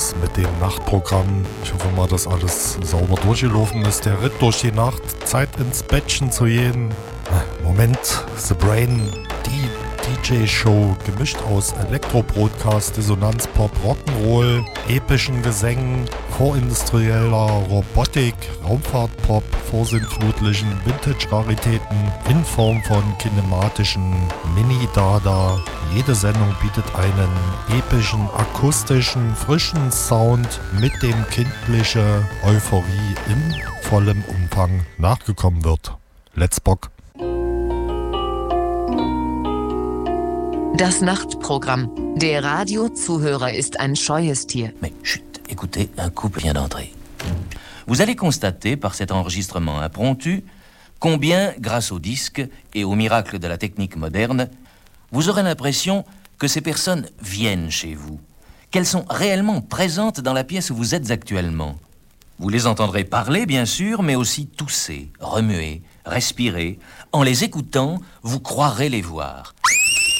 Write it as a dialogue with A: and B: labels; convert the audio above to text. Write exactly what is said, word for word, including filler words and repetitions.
A: los mit dem Nachtprogramm. Ich hoffe mal, dass alles sauber durchgelaufen ist. Der Ritt durch die Nacht, Zeit ins Bettchen zu gehen. Moment, The Brain, die D J-Show, gemischt aus Elektro-Broadcast, Dissonanz, Pop, Rock'n'Roll, epischen Gesängen, vorindustrieller Robotik, Raumfahrt-Pop, vorsintflutlichen Vintage-Raritäten in Form von kinematischen Mini-Dada. Jede Sendung bietet einen epischen, akustischen, frischen Sound, mit dem kindliche Euphorie in vollem Umfang nachgekommen wird. Let's Bock!
B: Das Nachtprogramm. Der Radiozuhörer ist ein scheues Tier.
C: Mais chut, écoutez, un couple vient d'entrer. Vous allez constater par cet enregistrement impromptu combien, grâce au disque et au miracle de la technique moderne, vous aurez l'impression que ces personnes viennent chez vous, qu'elles sont réellement présentes dans la pièce où vous êtes actuellement. Vous les entendrez parler, bien sûr, mais aussi tousser, remuer, respirer. En les écoutant, vous croirez les voir.